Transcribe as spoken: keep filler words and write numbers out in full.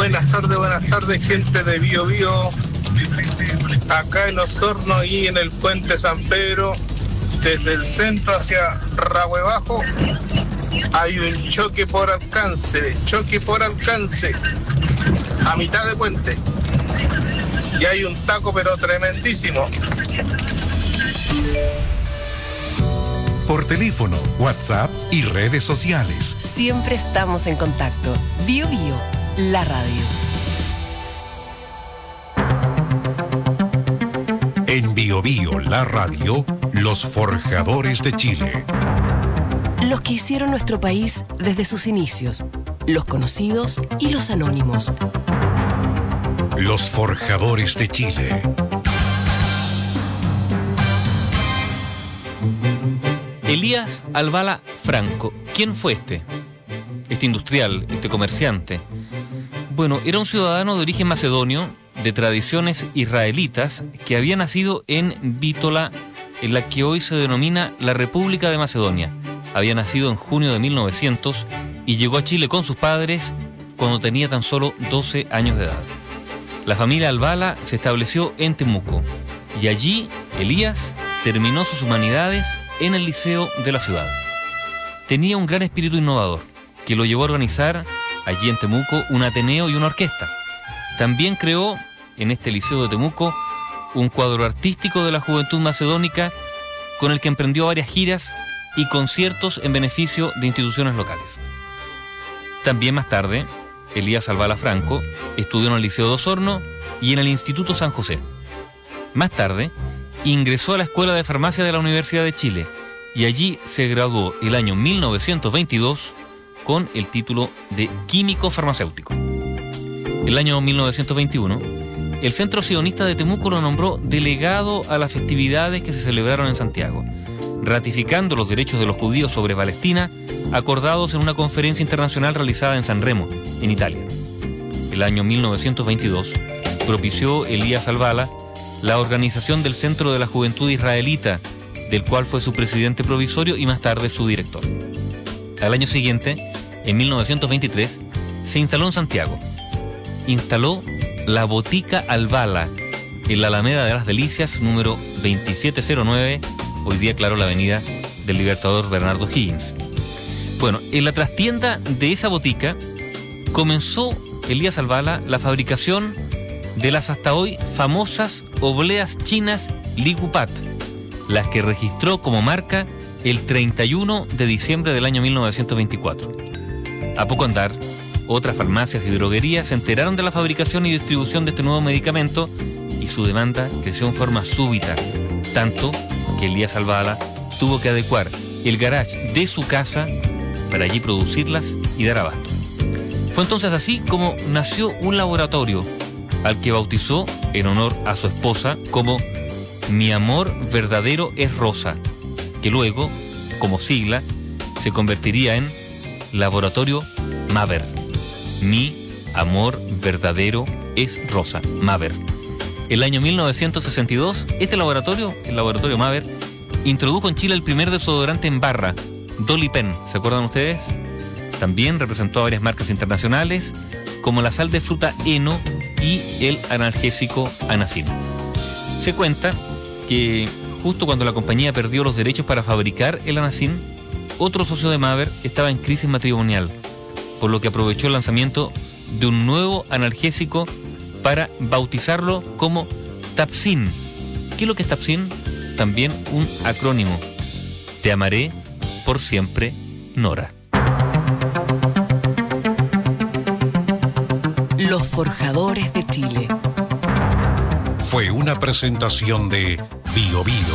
Buenas tardes, buenas tardes, gente de Bio Bio. Acá en Osorno y en el puente San Pedro, desde el centro hacia Rahue Bajo, hay un choque por alcance, choque por alcance, a mitad de puente. Y hay un taco pero tremendísimo. Por teléfono, WhatsApp y redes sociales. Siempre estamos en contacto. Bio Bio, la radio. En Bio Bio, la radio, los forjadores de Chile. Los que hicieron nuestro país desde sus inicios. Los conocidos y los anónimos. Los forjadores de Chile. Elías Albala Franco. ¿Quién fue este? Este industrial, este comerciante. Bueno, era un ciudadano de origen macedonio, de tradiciones israelitas, que había nacido en Bítola, en la que hoy se denomina la República de Macedonia. Había nacido en junio de mil novecientos y llegó a Chile con sus padres cuando tenía tan solo doce años de edad. La familia Albala se estableció en Temuco y allí Elías terminó sus humanidades en el liceo de la ciudad. Tenía un gran espíritu innovador que lo llevó a organizar allí en Temuco un ateneo y una orquesta. También creó en este liceo de Temuco un cuadro artístico de la juventud macedónica con el que emprendió varias giras y conciertos en beneficio de instituciones locales. También más tarde, Elías Albala Franco estudió en el Liceo de Osorno y en el Instituto San José. Más tarde, ingresó a la Escuela de Farmacia de la Universidad de Chile y allí se graduó el año mil novecientos veintidós con el título de químico farmacéutico. El año mil novecientos veintiuno, el Centro Sionista de Temuco lo nombró delegado a las festividades que se celebraron en Santiago, ratificando los derechos de los judíos sobre Palestina acordados en una conferencia internacional realizada en San Remo, en Italia. El año mil novecientos veintidós propició Elías Albala la organización del Centro de la Juventud Israelita, del cual fue su presidente provisorio y más tarde su director. Al año siguiente, en mil novecientos veintitrés, se instaló en Santiago. Instaló la Botica Albala en la Alameda de las Delicias, número veintisiete cero nueve, hoy día, claro, la avenida del Libertador Bernardo Higgins. Bueno, en la trastienda de esa botica comenzó Elías Albala la fabricación de las hasta hoy famosas obleas chinas Ligupat, las que registró como marca el treinta y uno de diciembre del año mil novecientos veinticuatro. A poco andar, otras farmacias y droguerías se enteraron de la fabricación y distribución de este nuevo medicamento y su demanda creció en forma súbita, tanto que Elías Albala tuvo que adecuar el garage de su casa para allí producirlas y dar abasto. Fue entonces así como nació un laboratorio al que bautizó en honor a su esposa como Mi Amor Verdadero es Rosa, que luego, como sigla, se convertiría en Laboratorio Maver. Mi Amor Verdadero es Rosa, Maver. El año mil novecientos sesenta y dos, este laboratorio, el Laboratorio Maver, introdujo en Chile el primer desodorante en barra, Dolly Pen, ¿se acuerdan ustedes? También representó a varias marcas internacionales, como la sal de fruta heno y el analgésico Anacin. Se cuenta que justo cuando la compañía perdió los derechos para fabricar el Anacin, otro socio de Maver estaba en crisis matrimonial, por lo que aprovechó el lanzamiento de un nuevo analgésico para bautizarlo como Tapsin. ¿Qué es lo que es Tapsin? También un acrónimo. Te amaré por siempre, Nora. Los forjadores de Chile. Fue una presentación de Bio Bio.